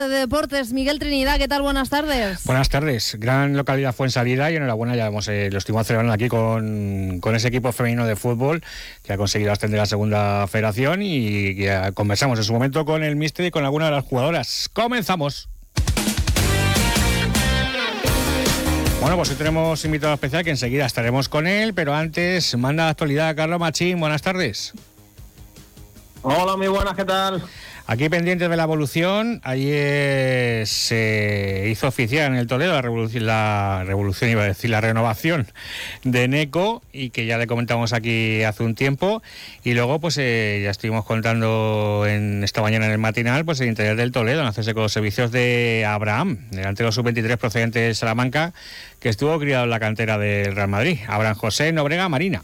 De Deportes, Miguel Trinidad, ¿qué tal? Buenas tardes. Buenas tardes, gran localidad Fuensalida y enhorabuena, ya lo estuvimos celebrando aquí con ese equipo femenino de fútbol que ha conseguido ascender a la segunda federación y que conversamos en su momento con el míster y con alguna de las jugadoras. ¡Comenzamos! Bueno, pues hoy tenemos invitado especial que enseguida estaremos con él, pero antes manda la actualidad Carlos Machín. Buenas tardes. Hola, muy buenas, ¿qué tal? Aquí pendientes de la evolución, ayer se hizo oficial en el Toledo la renovación de Neco, y que ya le comentamos aquí hace un tiempo, y luego pues ya estuvimos contando esta mañana en el matinal pues el interior del Toledo, en hacerse con los servicios de Abraham, delantero sub-23 procedente de Salamanca, que estuvo criado en la cantera del Real Madrid. Abraham José Nobrega Marina.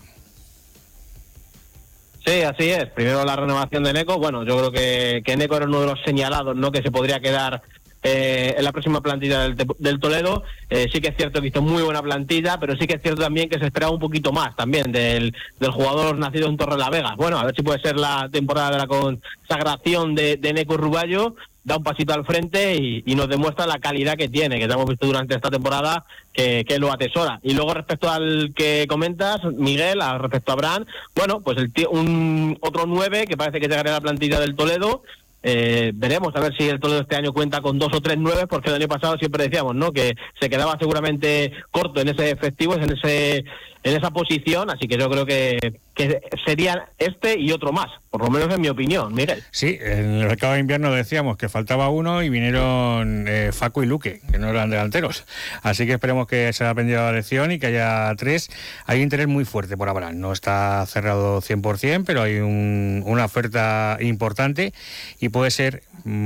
Sí, así es. Primero la renovación de Neco. Bueno, yo creo que Neco era uno de los señalados, ¿no?, que se podría quedar en la próxima plantilla del Toledo. Sí que es cierto que hizo muy buena plantilla, pero sí que es cierto también que se esperaba un poquito más también del jugador nacido en Torrelavega. Bueno, a ver si puede ser la temporada de la consagración de Neco Ruballo. Da un pasito al frente y nos demuestra la calidad que tiene, que hemos visto durante esta temporada, que lo atesora. Y luego respecto al que comentas, Miguel, respecto a Abraham, bueno, pues otro 9 que parece que llegará a la plantilla del Toledo. Veremos a ver si el Toledo este año cuenta con 2 o 3 9, porque el año pasado siempre decíamos, ¿no?, que se quedaba seguramente corto en ese efectivo, en esa posición, así que yo creo que serían este y otro más, por lo menos en mi opinión, Miguel. Sí, en el mercado de invierno decíamos que faltaba uno y vinieron Facu y Luque, que no eran delanteros, así que esperemos que se haya aprendido la lección y que haya 3. Hay interés muy fuerte por Abraham, no está cerrado 100%, pero hay una oferta importante y puede ser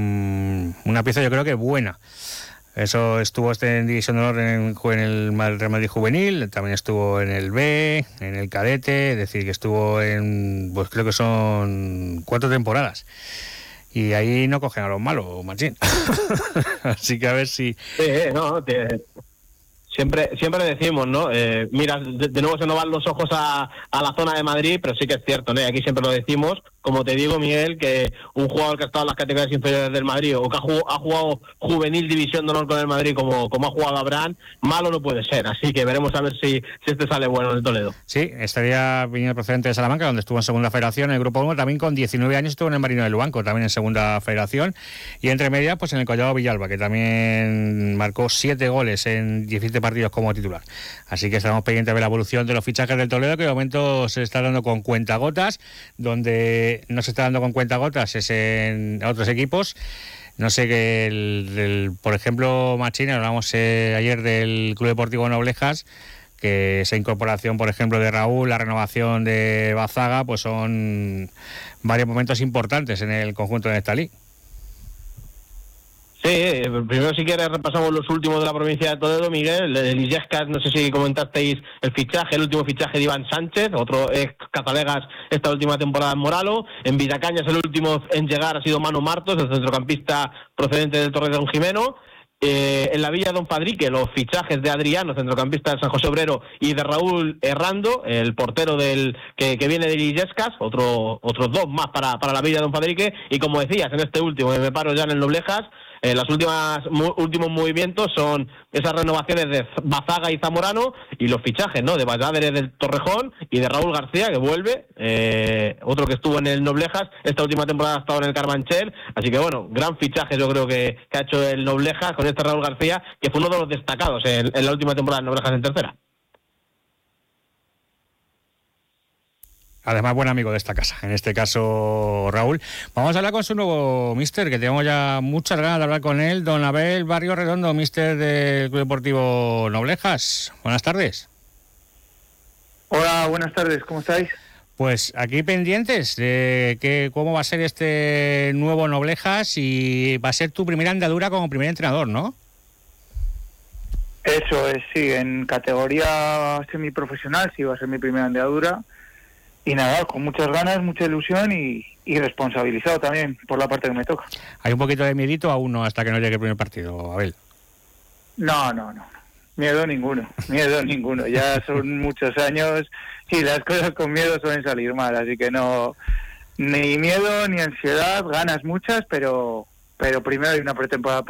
una pieza, yo creo que buena. Eso estuvo en División de Honor en el Real Madrid Juvenil, también estuvo en el B, en el Cadete, es decir, que estuvo pues creo que son 4 temporadas. Y ahí no cogen a los malos, Machín. Así que a ver si... Sí, no, Siempre decimos, ¿no? Mira, de nuevo se nos van los ojos a la zona de Madrid, pero sí que es cierto, ¿no? Y aquí siempre lo decimos, como te digo, Miguel, que un jugador que ha estado en las categorías inferiores del Madrid o que ha jugado juvenil División de Honor con el Madrid como ha jugado Abraham, malo no puede ser. Así que veremos a ver si este sale bueno en el Toledo. Sí, estaría viniendo procedente de Salamanca, donde estuvo en segunda federación, en el grupo 1, también con 19 años estuvo en el Marino del Luanco, también en segunda federación, y entre medias pues en el Collado Villalba, que también marcó 7 goles en 17 partidos como titular. Así que estamos pendientes de ver la evolución de los fichajes del Toledo, que de momento se está dando con cuentagotas. Donde no se está dando con cuentagotas es en otros equipos. No sé, que por ejemplo, Machín, hablamos ayer del Club Deportivo Noblejas, que esa incorporación, por ejemplo, de Raúl, la renovación de Bazaga, pues son varios momentos importantes en el conjunto de Nestalí. Sí, primero si quieres repasamos los últimos de la provincia de Toledo, Miguel. El Illescas, no sé si comentasteis el último fichaje de Iván Sánchez, otro ex Catalegas esta última temporada en Moralo. En Villacañas el último en llegar ha sido Manu Martos, el centrocampista procedente del Torredón Jimeno. En la Villa Don Fadrique los fichajes de Adriano, centrocampista del San José Obrero, y de Raúl Errando, el portero que viene de Illescas, otros 2 más para la Villa Don Fadrique. Y como decías, en este último, me paro ya en el Noblejas, los últimos movimientos son esas renovaciones de Bazaga y Zamorano, y los fichajes, ¿no?, de Valladares del Torrejón y de Raúl García, que vuelve, otro que estuvo en el Noblejas, esta última temporada ha estado en el Carabanchel. Así que bueno, gran fichaje yo creo que ha hecho el Noblejas con este Raúl García, que fue uno de los destacados en la última temporada del Noblejas en tercera. Además, buen amigo de esta casa, en este caso Raúl. Vamos a hablar con su nuevo míster, que tenemos ya muchas ganas de hablar con él, don Abel Barrio Redondo, míster del Club Deportivo Noblejas. Buenas tardes. Hola, buenas tardes, ¿cómo estáis? Pues aquí pendientes de cómo va a ser este nuevo Noblejas, y va a ser tu primera andadura como primer entrenador, ¿no? Eso es, sí, en categoría semiprofesional, sí, va a ser mi primera andadura. Y nada, con muchas ganas, mucha ilusión y responsabilizado también por la parte que me toca. Hay un poquito de miedito aún, ¿no?, hasta que no llegue el primer partido, Abel. No. Miedo ninguno. Ya son muchos años y las cosas con miedo suelen salir mal, así que no, ni miedo ni ansiedad, ganas muchas, pero pero primero hay una pretemporada